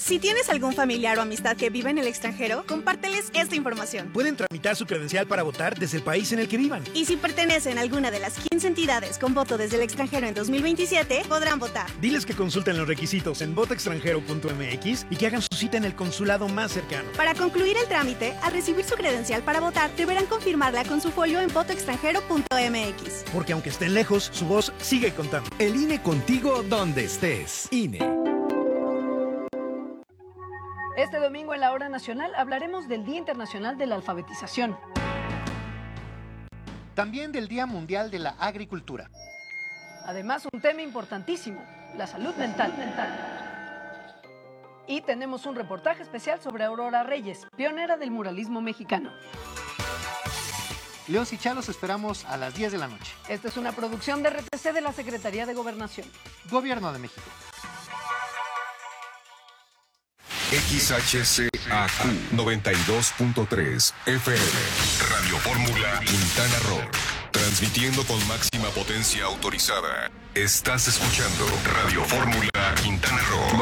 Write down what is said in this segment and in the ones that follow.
Si tienes algún familiar o amistad que vive en el extranjero, compárteles esta información. Pueden tramitar su credencial para votar desde el país en el que vivan. Y si pertenecen a alguna de las 15 entidades con voto desde el extranjero en 2027, podrán votar. Diles que consulten los requisitos en votoextranjero.mx y que hagan su cita en el consulado más cercano. Para concluir el trámite, al recibir su credencial para votar, deberán confirmarla con su folio en votoextranjero.mx. Porque aunque estén lejos, su voz sigue contando. El INE contigo donde estés. INE. Este domingo en la Hora Nacional hablaremos del Día Internacional de la Alfabetización. También del Día Mundial de la Agricultura. Además, un tema importantísimo, la salud mental. Y tenemos un reportaje especial sobre Aurora Reyes, pionera del muralismo mexicano. Leos y Chalos esperamos a las 10 de la noche. Esta es una producción de RTC de la Secretaría de Gobernación. Gobierno de México. XHCAQ 92.3 FM Radio Fórmula Quintana Roo. Transmitiendo con máxima potencia autorizada. Estás escuchando Radio Fórmula Quintana Roo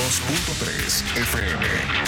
92.3 FM.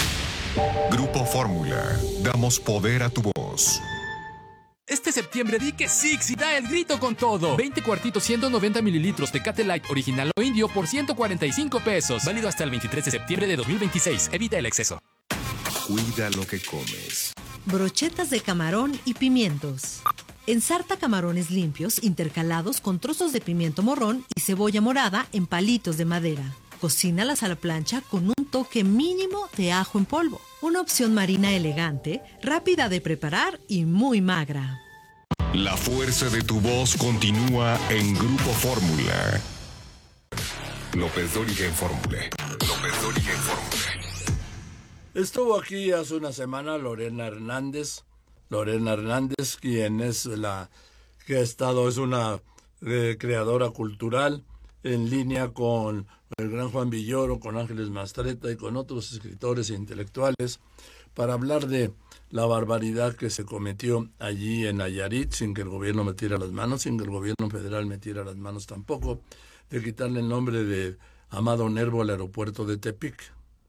Grupo Fórmula. Damos poder a tu voz. Este septiembre di que Six y da el grito con todo. 20 cuartitos 190 mililitros Tecate Light original o indio por 145 pesos. Válido hasta el 23 de septiembre de 2026. Evita el exceso. Cuida lo que comes. Brochetas de camarón y pimientos. Ensarta camarones limpios intercalados con trozos de pimiento morrón y cebolla morada en palitos de madera. Cocínalas a la plancha con un toque mínimo de ajo en polvo. Una opción marina elegante, rápida de preparar y muy magra. La fuerza de tu voz continúa en Grupo Fórmula. López Dóriga en Fórmula. López Dóriga en Fórmula. Estuvo aquí hace una semana Lorena Hernández. Lorena Hernández, quien es es una creadora cultural en línea con el gran Juan Villoro, con Ángeles Mastretta y con otros escritores e intelectuales para hablar de la barbaridad que se cometió allí en Nayarit sin que el gobierno metiera las manos, sin que el gobierno federal metiera las manos tampoco, de quitarle el nombre de Amado Nervo al aeropuerto de Tepic.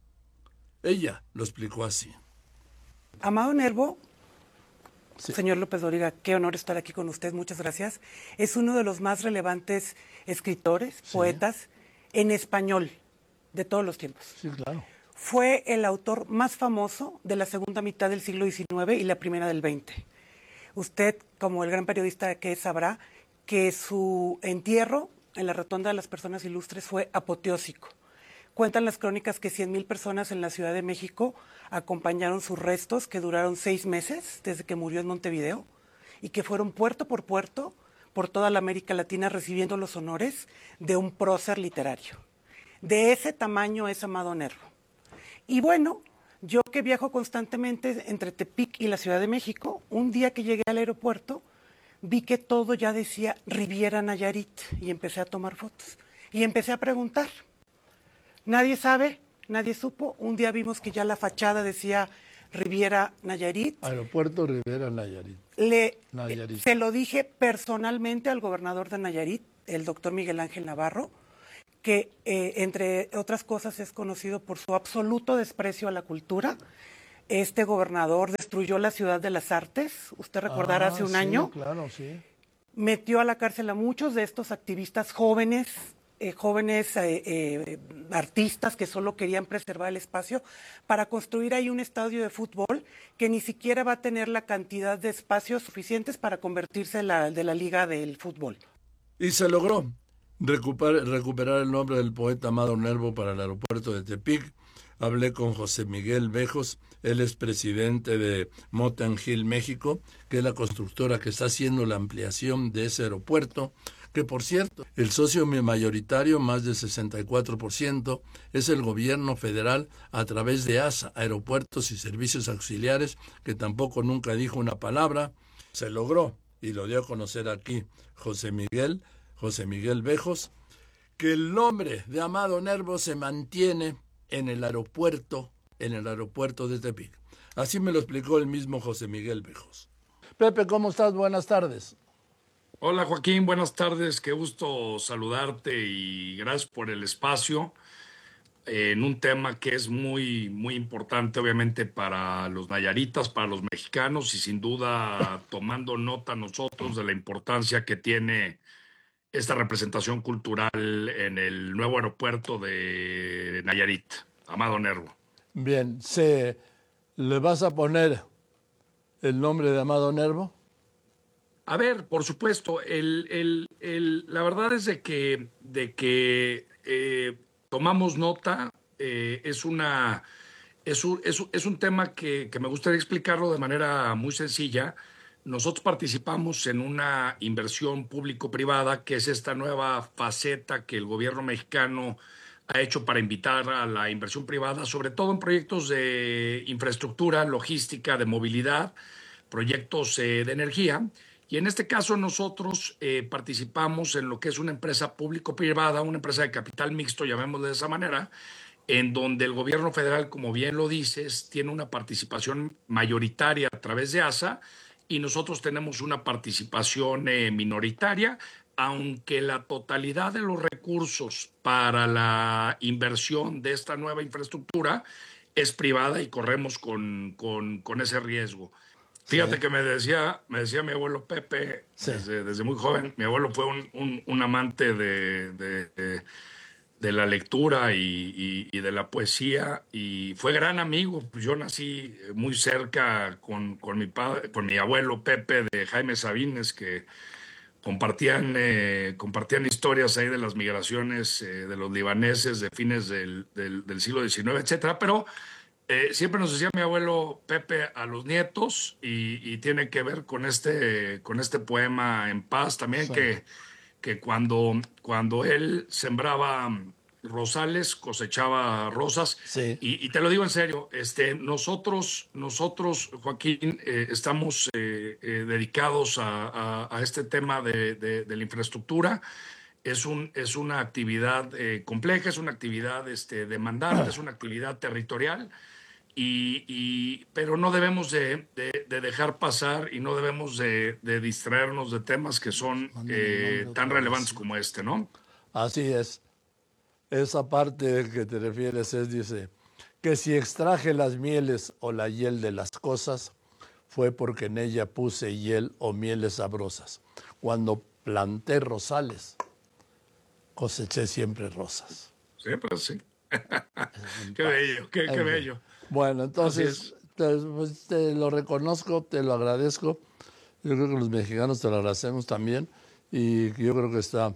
Ella lo explicó así. Amado Nervo, sí. Señor López Dóriga, qué honor estar aquí con usted, muchas gracias. Es uno de los más relevantes escritores, sí, poetas en español de todos los tiempos. Sí, claro. Fue el autor más famoso de la segunda mitad del siglo XIX y la primera del XX. Usted, como el gran periodista que es, sabrá que su entierro en la Rotonda de las Personas Ilustres fue apoteósico. Cuentan las crónicas que 100,000 personas en la Ciudad de México acompañaron sus restos, que duraron 6 meses desde que murió en Montevideo, y que fueron puerto por puerto por toda la América Latina recibiendo los honores de un prócer literario. De ese tamaño es Amado Nervo. Y bueno, yo que viajo constantemente entre Tepic y la Ciudad de México, un día que llegué al aeropuerto, vi que todo ya decía Riviera Nayarit y empecé a tomar fotos. Y empecé a preguntar. Nadie sabe, nadie supo. Un día vimos que ya la fachada decía Riviera Nayarit. Aeropuerto Riviera Nayarit. Se lo dije personalmente al gobernador de Nayarit, el doctor Miguel Ángel Navarro, que entre otras cosas es conocido por su absoluto desprecio a la cultura. Este gobernador destruyó la Ciudad de las Artes, usted recordará hace un año. Claro, sí. Metió a la cárcel a muchos de estos activistas jóvenes, artistas que solo querían preservar el espacio para construir ahí un estadio de fútbol que ni siquiera va a tener la cantidad de espacios suficientes para convertirse en de la liga del fútbol. Y se logró recuperar el nombre del poeta Amado Nervo para el aeropuerto de Tepic. Hablé con José Miguel Bejos, él es presidente de Mottan Hill México, que es la constructora que está haciendo la ampliación de ese aeropuerto, que por cierto, el socio mayoritario, más del 64%, es el gobierno federal a través de ASA, Aeropuertos y Servicios Auxiliares, que tampoco nunca dijo una palabra. Se logró, y lo dio a conocer aquí José Miguel Bejos, que el nombre de Amado Nervo se mantiene en el aeropuerto de Tepic. Así me lo explicó el mismo José Miguel Bejos. Pepe, ¿cómo estás? Buenas tardes. Hola Joaquín, buenas tardes, qué gusto saludarte y gracias por el espacio. en un tema que es muy, muy importante, obviamente, para los nayaritas, para los mexicanos, y sin duda tomando nota nosotros de la importancia que tiene esta representación cultural en el nuevo aeropuerto de Nayarit, Amado Nervo. Bien, ¿le vas a poner el nombre de Amado Nervo? A ver, por supuesto, la verdad es de que tomamos nota, es un tema que me gustaría explicarlo de manera muy sencilla. Nosotros participamos en una inversión público-privada, que es esta nueva faceta que el gobierno mexicano ha hecho para invitar a la inversión privada, sobre todo en proyectos de infraestructura, logística, de movilidad, proyectos de energía. Y en este caso nosotros participamos en lo que es una empresa público-privada, una empresa de capital mixto, llamémosle de esa manera, en donde el gobierno federal, como bien lo dices, tiene una participación mayoritaria a través de ASA, y nosotros tenemos una participación minoritaria, aunque la totalidad de los recursos para la inversión de esta nueva infraestructura es privada y corremos con ese riesgo. Fíjate que me decía mi abuelo Pepe, desde muy joven. Mi abuelo fue un amante de la lectura y de la poesía, y fue gran amigo. Yo nací muy cerca con mi padre, con mi abuelo Pepe, de Jaime Sabines, que compartían historias ahí de las migraciones de los libaneses de fines del siglo XIX, etcétera. Pero siempre nos decía mi abuelo Pepe a los nietos, y tiene que ver con este poema En Paz también, sí, que cuando él sembraba rosales, cosechaba rosas. Sí. Y te lo digo en serio, nosotros Joaquín, estamos dedicados a este tema de la infraestructura. Es una actividad compleja, es una actividad demandante, es una actividad territorial, pero no debemos de dejar pasar, y no debemos de distraernos de temas que son tan relevantes como ¿no? Así es. Esa parte que te refieres dice, que si extraje las mieles o la hiel de las cosas, fue porque en ella puse hiel o mieles sabrosas. Cuando planté rosales, coseché siempre rosas. Siempre sí. Qué bello, qué bello. Bueno, entonces te lo reconozco, te lo agradezco. Yo creo que los mexicanos te lo agradecemos también. Y yo creo que está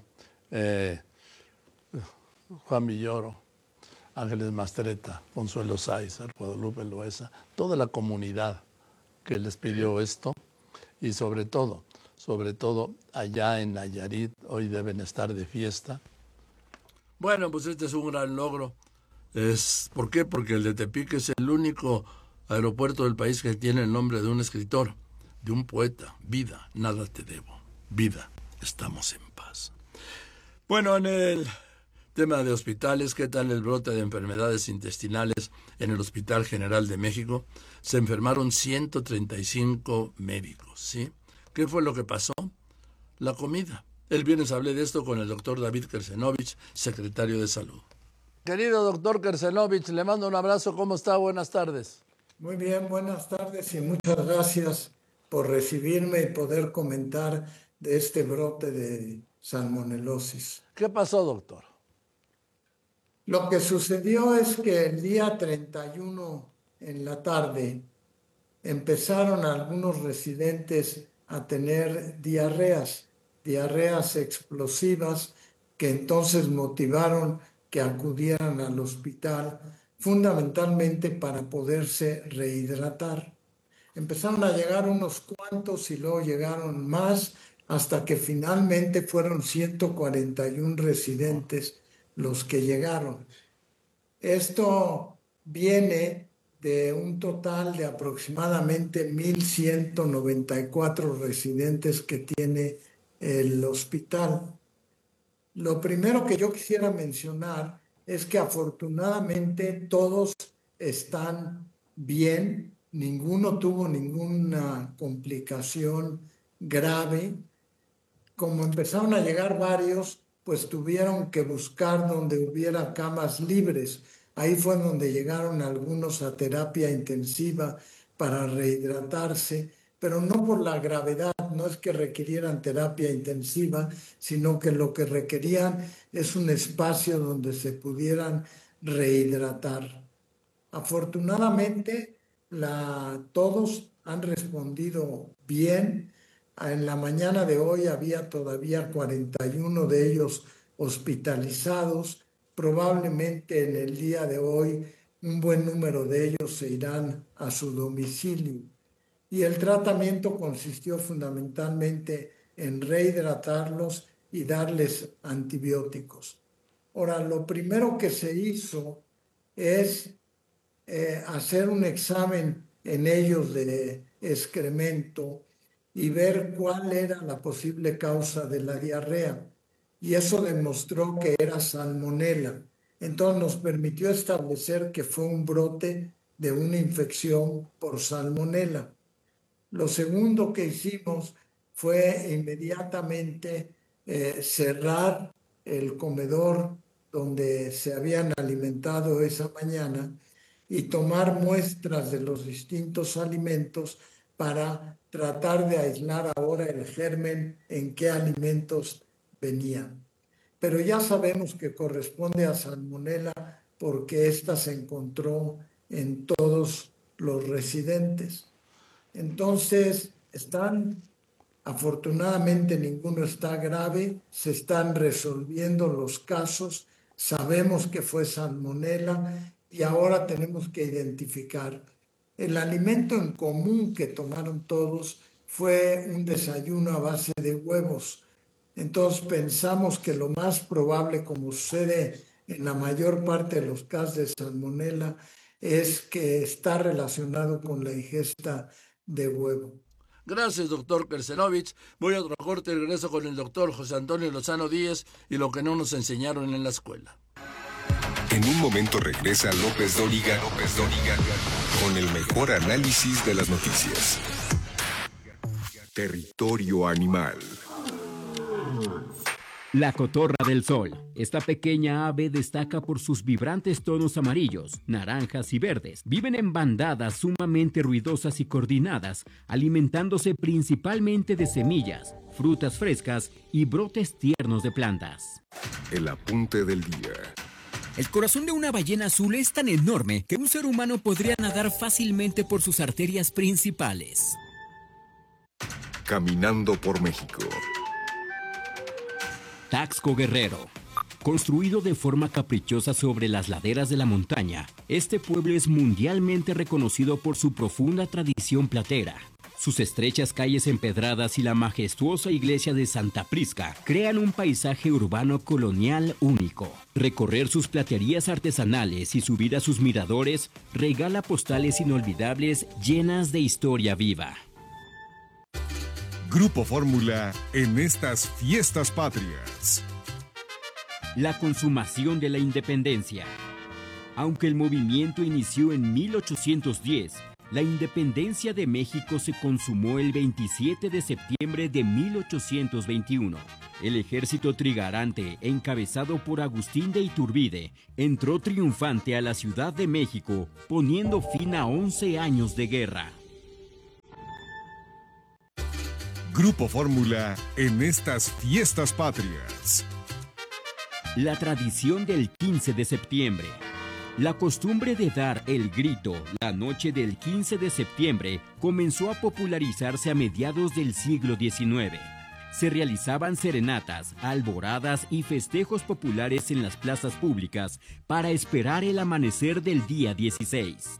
Juan Villoro, Ángeles Mastreta, Consuelo Sáiz, Guadalupe Loesa, toda la comunidad que les pidió esto, y sobre todo allá en Nayarit, hoy deben estar de fiesta. Bueno, pues este es un gran logro. ¿Por qué? Porque el de Tepic es el único aeropuerto del país que tiene el nombre de un escritor, de un poeta. Vida, nada te debo. Vida, estamos en paz. Bueno, en el tema de hospitales, ¿qué tal el brote de enfermedades intestinales en el Hospital General de México? Se enfermaron 135 médicos, ¿sí? ¿Qué fue lo que pasó? La comida. El viernes hablé de esto con el doctor David Kersenovich, secretario de Salud. Querido doctor Kersenovich, le mando un abrazo. ¿Cómo está? Buenas tardes. Muy bien, buenas tardes y muchas gracias por recibirme y poder comentar de este brote de salmonelosis. ¿Qué pasó, doctor? Lo que sucedió es que el día 31 en la tarde empezaron algunos residentes a tener diarreas explosivas, que entonces motivaron que acudieran al hospital, fundamentalmente para poderse rehidratar. Empezaron a llegar unos cuantos y luego llegaron más, hasta que finalmente fueron 141 residentes los que llegaron. Esto viene de un total de aproximadamente 1,194 residentes que tiene el hospital. Lo primero que yo quisiera mencionar es que afortunadamente todos están bien, ninguno tuvo ninguna complicación grave. Como empezaron a llegar varios, pues tuvieron que buscar donde hubiera camas libres. Ahí fue donde llegaron algunos a terapia intensiva para rehidratarse, pero no por la gravedad, no es que requirieran terapia intensiva, sino que lo que requerían es un espacio donde se pudieran rehidratar. Afortunadamente, todos han respondido bien. En la mañana de hoy había todavía 41 de ellos hospitalizados. Probablemente en el día de hoy un buen número de ellos se irán a su domicilio. Y el tratamiento consistió fundamentalmente en rehidratarlos y darles antibióticos. Ahora, lo primero que se hizo es hacer un examen en ellos de excremento y ver cuál era la posible causa de la diarrea. Y eso demostró que era salmonela. Entonces nos permitió establecer que fue un brote de una infección por salmonela. Lo segundo que hicimos fue inmediatamente cerrar el comedor donde se habían alimentado esa mañana y tomar muestras de los distintos alimentos para tratar de aislar ahora el germen en qué alimentos venían. Pero ya sabemos que corresponde a salmonela porque ésta se encontró en todos los residentes. Entonces, afortunadamente ninguno está grave, se están resolviendo los casos, sabemos que fue salmonela y ahora tenemos que identificar. El alimento en común que tomaron todos fue un desayuno a base de huevos. Entonces pensamos que lo más probable, como sucede en la mayor parte de los casos de salmonela, es que está relacionado con la ingesta de huevo. Gracias, doctor Kersenovich. Voy a otro corte y regreso con el doctor José Antonio Lozano Díez y lo que no nos enseñaron en la escuela. En un momento regresa López Dóriga con el mejor análisis de las noticias. Territorio Animal. La cotorra del sol. Esta pequeña ave destaca por sus vibrantes tonos amarillos, naranjas y verdes. Viven en bandadas sumamente ruidosas y coordinadas, alimentándose principalmente de semillas, frutas frescas y brotes tiernos de plantas. El apunte del día. El corazón de una ballena azul es tan enorme que un ser humano podría nadar fácilmente por sus arterias principales. Caminando por México. Taxco Guerrero. Construido de forma caprichosa sobre las laderas de la montaña, este pueblo es mundialmente reconocido por su profunda tradición platera. Sus estrechas calles empedradas y la majestuosa iglesia de Santa Prisca crean un paisaje urbano colonial único. Recorrer sus platerías artesanales y subir a sus miradores regala postales inolvidables llenas de historia viva. Grupo Fórmula en estas fiestas patrias. La consumación de la independencia. Aunque el movimiento inició en 1810, la independencia de México se consumó el 27 de septiembre de 1821. El ejército trigarante, encabezado por Agustín de Iturbide, entró triunfante a la Ciudad de México, poniendo fin a 11 años de guerra. Grupo Fórmula en estas fiestas patrias. La tradición del 15 de septiembre. La costumbre de dar el grito la noche del 15 de septiembre comenzó a popularizarse a mediados del siglo XIX. Se realizaban serenatas, alboradas y festejos populares en las plazas públicas para esperar el amanecer del día 16.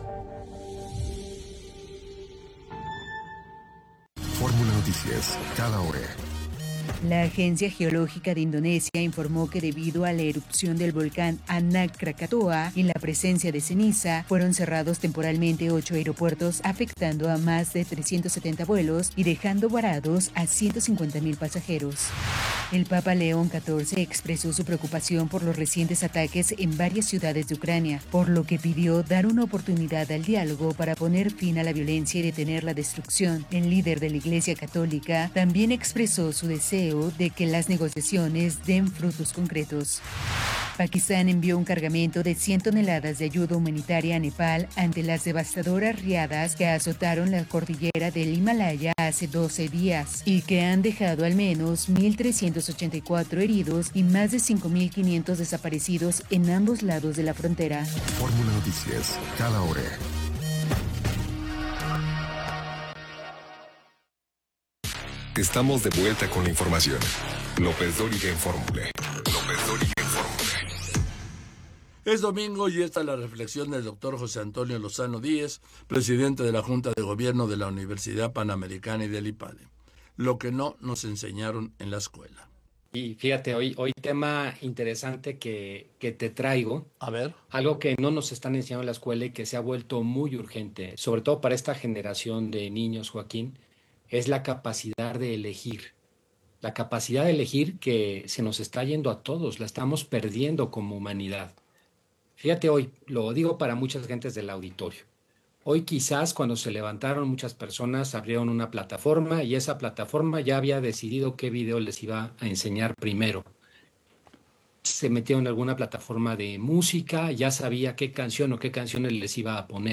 Fórmula Noticias, cada hora. La Agencia Geológica de Indonesia informó que debido a la erupción del volcán Anak Krakatoa y la presencia de ceniza, fueron cerrados temporalmente 8 aeropuertos, afectando a más de 370 vuelos y dejando varados a 150,000 pasajeros. El Papa León XIV expresó su preocupación por los recientes ataques en varias ciudades de Ucrania, por lo que pidió dar una oportunidad al diálogo para poner fin a la violencia y detener la destrucción. El líder de la Iglesia Católica también expresó su deseo de que las negociaciones den frutos concretos. Pakistán envió un cargamento de 100 toneladas de ayuda humanitaria a Nepal ante las devastadoras riadas que azotaron la cordillera del Himalaya hace 12 días y que han dejado al menos 1.384 heridos y más de 5.500 desaparecidos en ambos lados de la frontera. Fórmula Noticias, cada hora. Estamos de vuelta con la información. López Dóriga en Fórmula. López Dóriga en Fórmula. Es domingo y esta es la reflexión del doctor José Antonio Lozano Díez, presidente de la Junta de Gobierno de la Universidad Panamericana y del IPADE. Lo que no nos enseñaron en la escuela. Y fíjate, hoy tema interesante que te traigo. A ver. Algo que no nos están enseñando en la escuela y que se ha vuelto muy urgente, sobre todo para esta generación de niños, Joaquín, es la capacidad de elegir. La capacidad de elegir que se nos está yendo a todos, la estamos perdiendo como humanidad. Fíjate hoy, lo digo para muchas gentes del auditorio. Hoy quizás cuando se levantaron muchas personas abrieron una plataforma y esa plataforma ya había decidido qué video les iba a enseñar primero. Se metieron en alguna plataforma de música, ya sabía qué canción o qué canciones les iba a poner.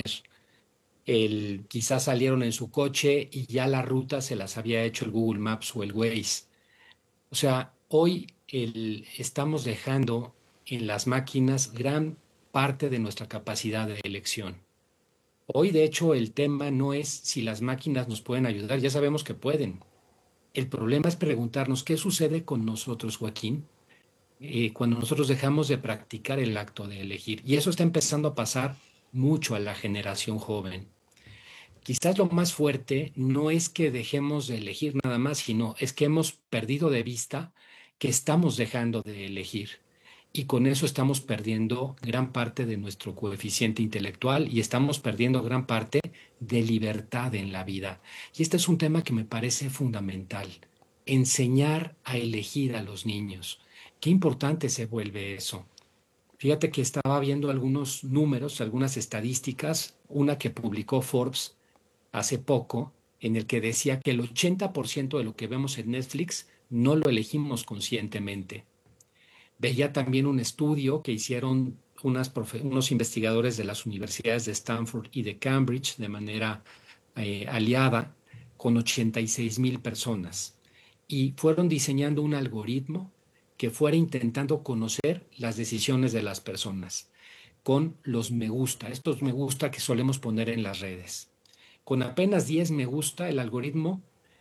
Quizás salieron en su coche y ya la ruta se las había hecho el Google Maps o el Waze. O sea, hoy estamos dejando en las máquinas gran parte de nuestra capacidad de elección. Hoy, de hecho, el tema no es si las máquinas nos pueden ayudar, ya sabemos que pueden. El problema es preguntarnos qué sucede con nosotros, Joaquín, cuando nosotros dejamos de practicar el acto de elegir. Y eso está empezando a pasar mucho a la generación joven. Quizás lo más fuerte no es que dejemos de elegir nada más, sino es que hemos perdido de vista que estamos dejando de elegir. Y con eso estamos perdiendo gran parte de nuestro coeficiente intelectual y estamos perdiendo gran parte de libertad en la vida. Y este es un tema que me parece fundamental. Enseñar a elegir a los niños. Qué importante se vuelve eso. Fíjate que estaba viendo algunos números, algunas estadísticas, una que publicó Forbes hace poco, en el que decía que el 80% de lo que vemos en Netflix no lo elegimos conscientemente. Veía también un estudio que hicieron unos investigadores de las universidades de Stanford y de Cambridge de manera aliada con 86,000 personas y fueron diseñando un algoritmo que fuera intentando conocer las decisiones de las personas con los me gusta, estos me gusta que solemos poner en las redes. Con apenas 10 me gusta, el algoritmo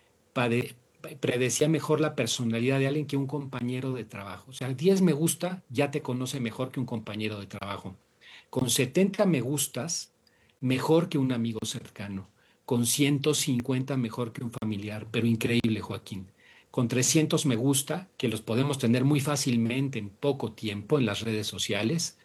predecía mejor la personalidad de alguien que un compañero de trabajo. O sea, 10 me gusta ya te conoce mejor que un compañero de trabajo. Con 70 me gustas, mejor que un amigo cercano. Con 150 mejor que un familiar. Pero increíble, Joaquín. Con 300 me gusta, que los podemos tener muy fácilmente en poco tiempo en las redes sociales,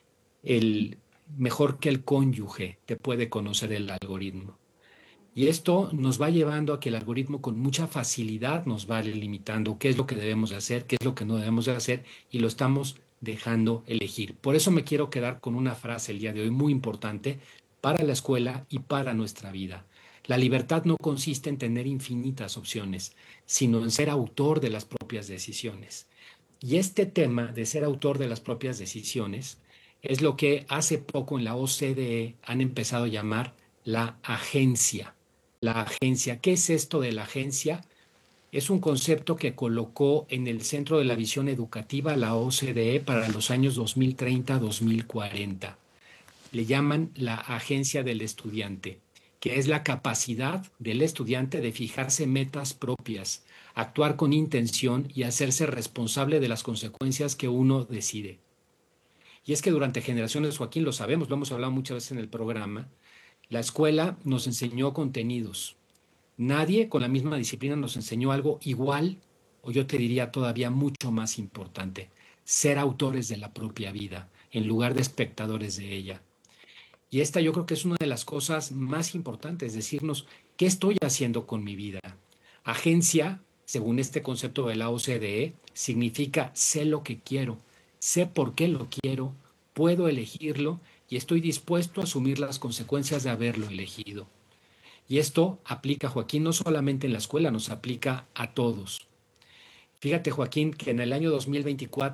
mejor que el cónyuge te puede conocer el algoritmo. Y esto nos va llevando a que el algoritmo con mucha facilidad nos va limitando qué es lo que debemos de hacer, qué es lo que no debemos de hacer, y lo estamos dejando elegir. Por eso me quiero quedar con una frase el día de hoy muy importante para la escuela y para nuestra vida. La libertad no consiste en tener infinitas opciones, sino en ser autor de las propias decisiones. Y este tema de ser autor de las propias decisiones es lo que hace poco en la OCDE han empezado a llamar la agencia. La agencia. ¿Qué es esto de la agencia? Es un concepto que colocó en el centro de la visión educativa la OCDE para los años 2030-2040. Le llaman la agencia del estudiante, que es la capacidad del estudiante de fijarse metas propias, actuar con intención y hacerse responsable de las consecuencias que uno decide. Y es que durante generaciones, Joaquín, lo sabemos, lo hemos hablado muchas veces en el programa, la escuela nos enseñó contenidos. Nadie con la misma disciplina nos enseñó algo igual, o yo te diría todavía mucho más importante, ser autores de la propia vida, en lugar de espectadores de ella. Y esta yo creo que es una de las cosas más importantes, decirnos, ¿qué estoy haciendo con mi vida? Agencia, según este concepto de la OCDE, significa sé lo que quiero, sé por qué lo quiero, puedo elegirlo y estoy dispuesto a asumir las consecuencias de haberlo elegido. Y esto aplica, Joaquín, no solamente en la escuela, nos aplica a todos. Fíjate, Joaquín, que en el año 2024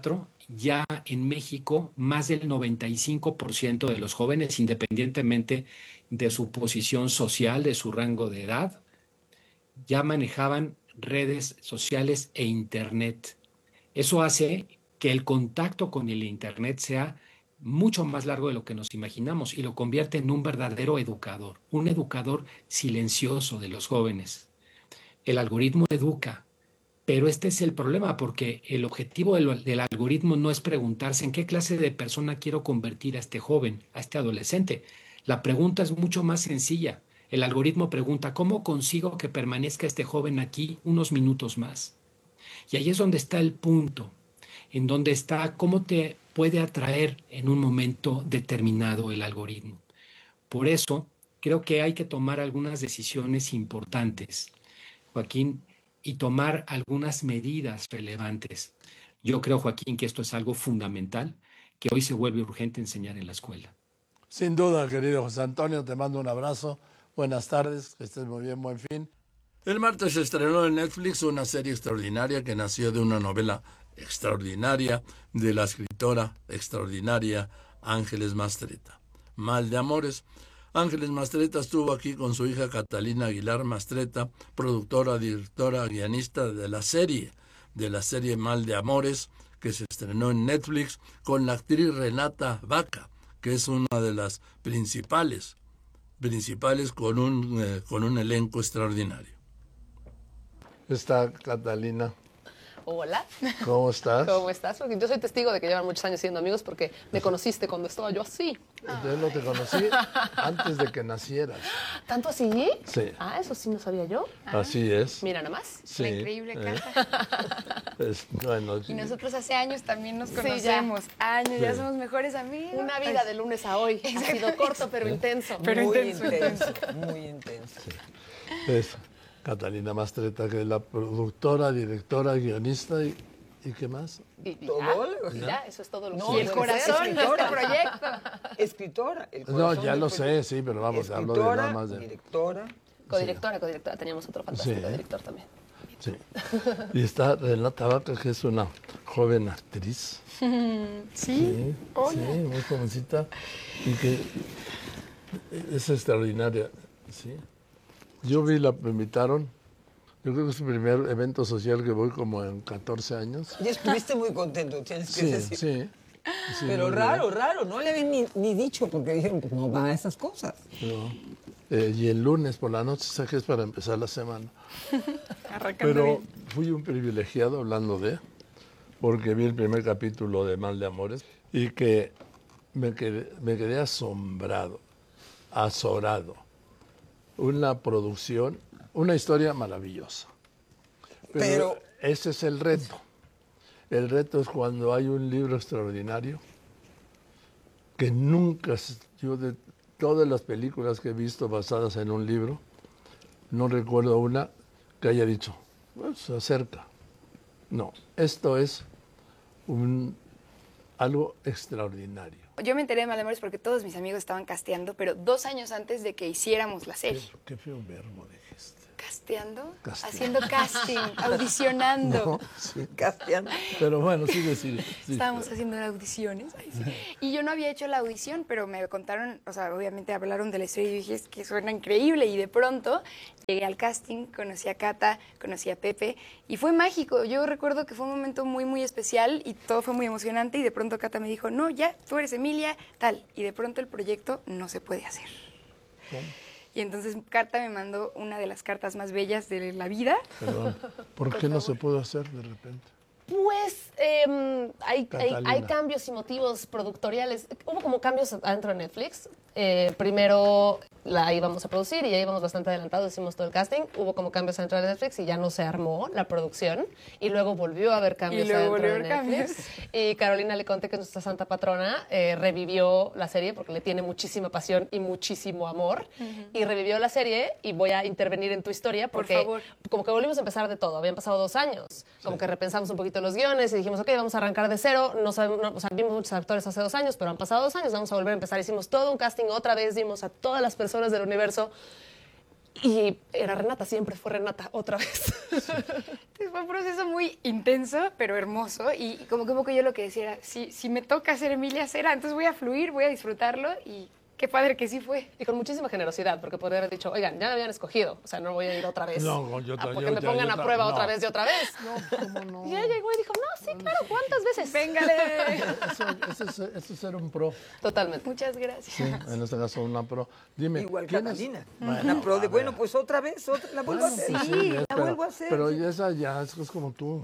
ya en México más del 95% de los jóvenes, independientemente de su posición social, de su rango de edad, ya manejaban redes sociales e Internet. Eso hace que el contacto con el Internet sea mucho más largo de lo que nos imaginamos y lo convierte en un verdadero educador, un educador silencioso de los jóvenes. El algoritmo educa, pero este es el problema, porque el objetivo del algoritmo no es preguntarse en qué clase de persona quiero convertir a este joven, a este adolescente. La pregunta es mucho más sencilla. El algoritmo pregunta, ¿cómo consigo que permanezca este joven aquí unos minutos más? Y ahí es donde está el punto, en donde está cómo te puede atraer en un momento determinado el algoritmo. Por eso, creo que hay que tomar algunas decisiones importantes, Joaquín, y tomar algunas medidas relevantes. Yo creo, Joaquín, que esto es algo fundamental, que hoy se vuelve urgente enseñar en la escuela. Sin duda, querido José Antonio, te mando un abrazo. Buenas tardes, que estés muy bien, buen fin. El martes se estrenó en Netflix una serie extraordinaria que nació de una novela extraordinaria de la escritora extraordinaria Ángeles Mastretta. Mal de Amores. Ángeles Mastretta estuvo aquí con su hija Catalina Aguilar Mastretta, productora, directora, guionista de la serie Mal de Amores, que se estrenó en Netflix con la actriz Renata Vaca, que es una de las principales con un elenco extraordinario. Está Catalina. Hola. ¿Cómo estás? ¿Cómo estás? Porque yo soy testigo de que llevan muchos años siendo amigos porque me conociste cuando estaba yo así. Yo no te conocí antes de que nacieras. ¿Tanto así? Sí. Ah, eso sí no sabía yo. Así es. Mira nada más. Sí. La increíble casa. Bueno, y nosotros hace años también nos Sí, conocemos. ya. Ya Sí. somos mejores amigos. Una vida de lunes a hoy. Ha sido corto pero intenso. Pero muy intenso. Muy intenso. es Catalina Mastretta, que es la productora, directora, guionista y ¿qué más? Ya, eso es todo lo que Y el corazón de este proyecto. Escritora. No, ya lo sé, sí, pero vamos, hablo de nada más de... Directora. Codirectora. Teníamos otro fantástico Sí. director también. Sí. Y está Renata Vaca, que es una joven actriz. Sí. Hola. Sí, muy jovencita. Y que es extraordinaria. Sí. Yo me invitaron. Yo creo que es el primer evento social que voy como en 14 años. Y estuviste muy contento, tienes que decir. Sí. Pero raro, no le habían ni dicho, porque dijeron, pues no van a esas cosas. No. Y el lunes por la noche, sé que es para empezar la semana. Arrancando Pero bien. fui un privilegiado porque vi el primer capítulo de Mal de Amores y que me quedé asombrado, azorado. Una producción, una historia maravillosa. Pero ese es el reto. El reto es cuando hay un libro extraordinario que nunca, yo de todas las películas que he visto basadas en un libro, no recuerdo una que haya dicho, pues, se acerca. No, esto es algo extraordinario. Yo me enteré de Mal de Amores porque todos mis amigos estaban casteando, pero 2 años antes de que hiciéramos la serie. Qué feo verbo dijiste. ¿Casteando? Casting. Haciendo casting, audicionando. No, sí. Casteando. Pero bueno, sí. Estábamos haciendo audiciones. Ay, sí. Y yo no había hecho la audición, pero me contaron, o sea, obviamente hablaron de la historia y dije, es que suena increíble. Y de pronto llegué al casting, conocí a Cata, conocí a Pepe y fue mágico. Yo recuerdo que fue un momento muy, muy especial y todo fue muy emocionante y de pronto Cata me dijo, no, ya, tú eres Emilia, tal. Y de pronto el proyecto no se puede hacer. ¿Cómo? Y entonces Cata me mandó una de las cartas más bellas de la vida. Perdón, ¿por qué no se pudo hacer de repente? Pues hay cambios y motivos productoriales. Hubo como cambios adentro de Netflix. Primero la íbamos a producir y ya íbamos bastante adelantados, hicimos todo el casting. Hubo como cambios adentro de Netflix y ya no se armó la producción. Y luego volvió a haber cambios adentro de Netflix. Y Carolina Leconte, que es nuestra santa patrona, revivió la serie porque le tiene muchísima pasión y muchísimo amor. Y revivió la serie y voy a intervenir en tu historia porque Por favor. como que volvimos a empezar de todo. Habían pasado 2 años. Como que repensamos un poquito los guiones y dijimos, ok, vamos a arrancar de cero. No sabemos, o sea, vimos muchos actores hace 2 años, pero han pasado 2 años, vamos a volver a empezar. Hicimos todo un casting otra vez, vimos a todas las personas del universo Y era Renata, siempre fue Renata, otra vez. Entonces fue un proceso muy intenso, pero hermoso. Y como que un poco yo lo que decía era, si me toca ser Emilia será, entonces voy a fluir, voy a disfrutarlo y qué padre que sí fue. Y con muchísima generosidad, porque podría haber dicho, oigan, ya me habían escogido, o sea, no voy a ir otra vez. No, porque me pongan a prueba otra vez y otra vez. No, ¿cómo no? Y ella llegó y dijo, no, sí, claro, ¿cuántas veces? Véngale. Eso es ser un pro. Totalmente. Muchas gracias. Sí, en este caso una pro. Dime, Igual ¿quién Catalina. es? Una pro de, bueno, pues otra vez, la vuelvo a hacer. Sí, la vuelvo a hacer. Pero esa ya es como tú.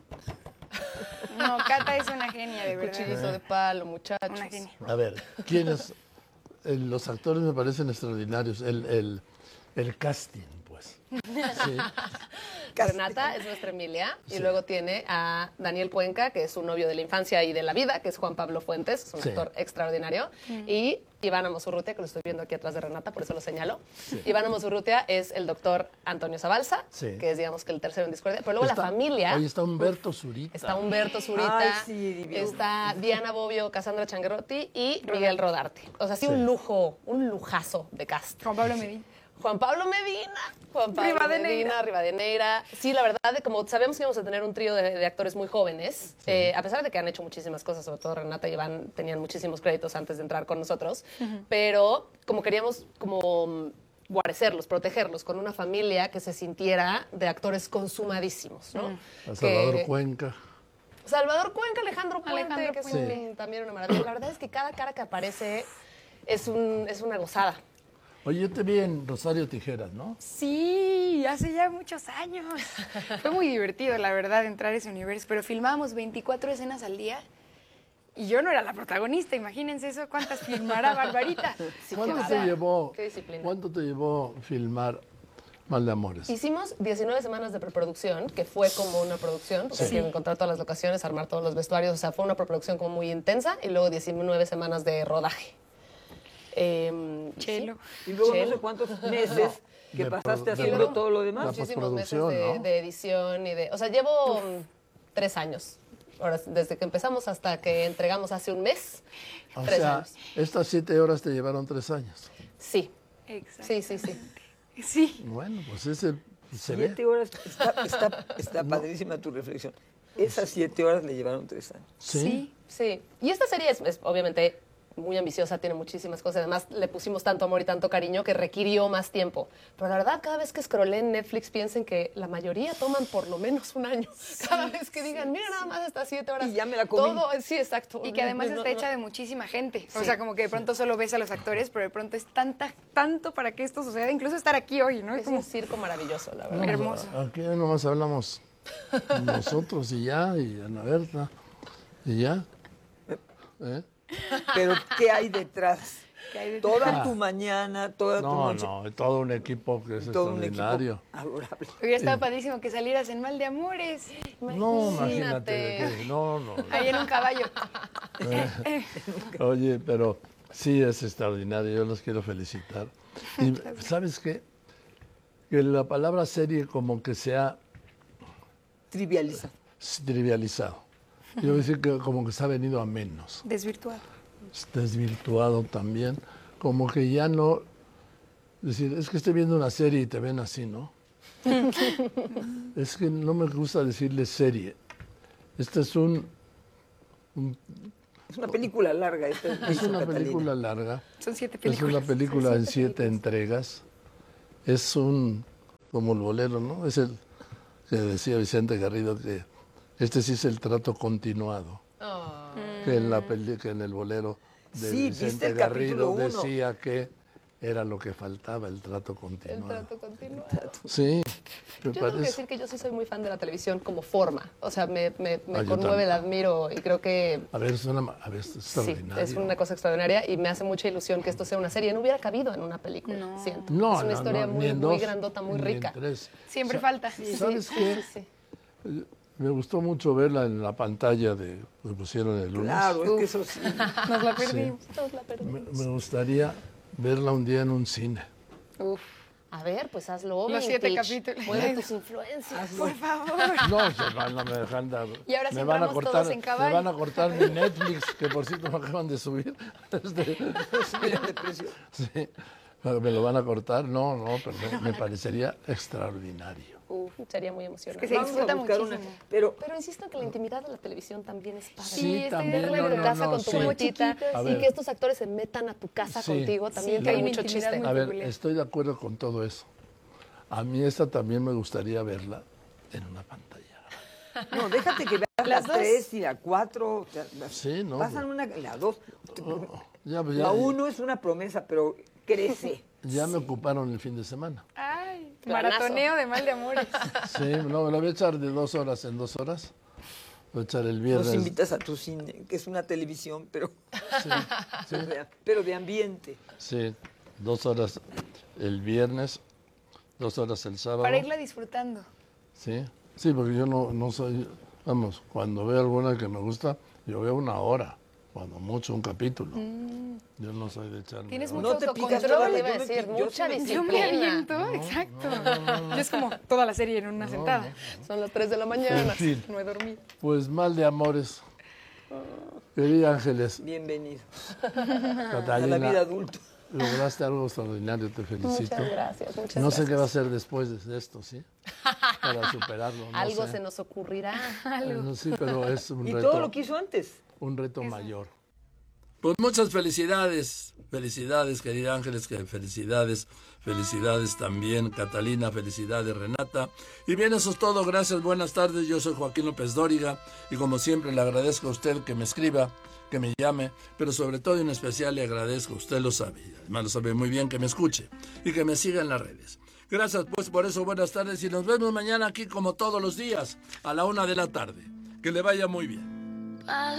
No, Cata es una genia, de verdad. Cuchillito de palo, muchachos. Una genia. A ver, ¿quiénes? Los actores me parecen extraordinarios. El casting, pues. Sí. Renata es nuestra Emilia y luego tiene a Daniel Cuenca, que es su novio de la infancia y de la vida, que es Juan Pablo Fuentes, es un actor extraordinario, y Iván Amosurrutia, que lo estoy viendo aquí atrás de Renata, por eso lo señalo. Iván Amosurrutia es el doctor Antonio Zabalza, que es, digamos, que el tercero en discordia, pero luego la familia... Ahí está Humberto Zurita. Está Humberto Zurita, Ay, sí, divino. está Diana Bobbio, Cassandra Changuerotti y Miguel Rodarte. O sea, sí, un lujazo de cast. Juan Pablo Medina. Juan Pablo Medina, Rivadeneira. Sí, la verdad, como sabemos que íbamos a tener un trío de actores muy jóvenes, a pesar de que han hecho muchísimas cosas, sobre todo Renata y Iván tenían muchísimos créditos antes de entrar con nosotros, pero como queríamos como guarecerlos, protegerlos con una familia que se sintiera de actores consumadísimos, ¿no? A Salvador Cuenca. Salvador Cuenca, Alejandro Puente, que es también una maravilla. La verdad es que cada cara que aparece es una gozada. Oye, yo te vi en Rosario Tijeras, ¿no? Sí, hace ya muchos años. Fue muy divertido, la verdad, entrar a ese universo, pero filmábamos 24 escenas al día y yo no era la protagonista, imagínense eso, ¿cuántas filmará Barbarita? Sí, ¿Cuánto te llevó filmar Mal de Amores? Hicimos 19 semanas de preproducción, que fue como una producción, porque hay que encontrar todas las locaciones, armar todos los vestuarios, o sea, fue una preproducción como muy intensa, y luego 19 semanas de rodaje. Chelo. Y luego no sé cuántos meses que pasaste haciendo todo lo demás. Muchísimos meses de edición y de... O sea, llevo 3 años. Ahora, desde que empezamos hasta que entregamos hace un mes, o 3 sea, años. Estas 7 horas te llevaron 3 años. Sí. Exacto. Sí. Sí. Bueno, pues ese se 7 horas, está padrísima tu reflexión. Esas 7 horas le llevaron 3 años. Sí. Y esta serie es obviamente muy ambiciosa, tiene muchísimas cosas. Además, le pusimos tanto amor y tanto cariño que requirió más tiempo. Pero la verdad, cada vez que scrollé en Netflix, piensen que la mayoría toman por lo menos un año. Cada vez que digan, mira, nada más estas 7 horas. Y ya me la comí. Todo, sí, exacto. Y que además está hecha de muchísima gente. O sea, como que de pronto solo ves a los actores, pero de pronto es tanto para que esto suceda. Incluso estar aquí hoy, ¿no? Es como un circo maravilloso, la verdad. Hermoso. Aquí nomás hablamos nosotros y Ana Berta, y ya. Pero, ¿qué hay detrás? Toda tu mañana, toda tu noche. No, todo un equipo que es extraordinario. Adorable. Hubiera estado padrísimo que salieras en Mal de Amores. No, imagínate. No. Ahí en un caballo. Oye, pero sí es extraordinario. Yo los quiero felicitar. Y, ¿sabes qué? Que la palabra serie como que se ha... Trivializado. Yo voy a decir que como que se ha venido a menos. Desvirtuado también. Como que ya no... Decir, es que estoy viendo una serie y te ven así, ¿no? Es que no me gusta decirle serie. Este es es una película larga. Es una película larga. Son 7 películas. Es una película en 7 entregas. Es como el bolero, ¿no? Es el que decía Vicente Garrido que este sí es el trato continuado. Que en el bolero de Vicente Garrido decía que era lo que faltaba, el trato continuado. El trato continuado. Sí. Yo tengo que decir que yo sí soy muy fan de la televisión como forma. O sea, me conmueve, la admiro y creo que... A ver, es extraordinario. Sí, es una cosa extraordinaria y me hace mucha ilusión que esto sea una serie. No hubiera cabido en una película, siento. No, es una historia muy grandota, muy rica. Siempre falta. ¿Sabes qué? Me gustó mucho verla en la pantalla que pusieron el lunes. Claro, es que eso sí. Nos la perdimos. Me gustaría verla un día en un cine. A ver, pues hazlo. Los 7 capítulos. Mueve tus influencias. Por favor. No me dejan dar. Y ahora me van a cortar, todos en caballo. me van a cortar mi Netflix, que por cierto me acaban de subir. De precio. Sí. ¿Me lo van a cortar? No, pero me parecería extraordinario. Sería muy emocionante. Es que se disfruta muchísimo. Pero insisto en que la intimidad de la televisión también es padre. Sí, también. Verla en tu casa con tu mochita y que estos actores se metan a tu casa contigo también tiene mucho chiste. A ver, estoy de acuerdo con todo eso. A mí esta también me gustaría verla en una pantalla. No, déjate que veas las 3 y la 4. Sí, no. Pasan la 2. La 1 es una promesa, pero crece. Ya me ocuparon el fin de semana. Ay, maratoneo de Mal de Amores. Sí, no, me lo voy a echar de 2 horas en 2 horas. Voy a echar el viernes. Nos invitas a tu cine, que es una televisión, pero, sí. pero de ambiente. Sí, 2 horas el viernes, 2 horas el sábado. Para irla disfrutando. Sí, porque yo no soy, vamos, cuando veo alguna que me gusta, yo veo 1 hora, cuando mucho un capítulo. Yo no soy de echarme. Tienes mucho autocontrol, iba a decir, mucha disciplina. Yo me aviento, exacto. Yo es como toda la serie en una sentada. Son las 3 de la mañana, en fin, no he dormido. Pues Mal de Amores. Querida Ángeles. Bienvenido. Catalina, a la vida adulta. Lograste algo extraordinario, te felicito. Muchas gracias, No sé qué va a hacer después de esto, ¿sí? Para superarlo. Algo se nos ocurrirá. Sí, pero es un reto. Y todo lo que hizo antes. Un reto mayor. Pues muchas felicidades, querida Ángeles, felicidades también, Catalina, felicidades, Renata. Y bien, eso es todo, gracias, buenas tardes, yo soy Joaquín López Dóriga, y como siempre le agradezco a usted que me escriba, que me llame, pero sobre todo en especial le agradezco, usted lo sabe, además lo sabe muy bien, que me escuche, y que me siga en las redes. Gracias pues por eso, buenas tardes, y nos vemos mañana aquí como todos los días, a la 1 de la tarde. Que le vaya muy bien.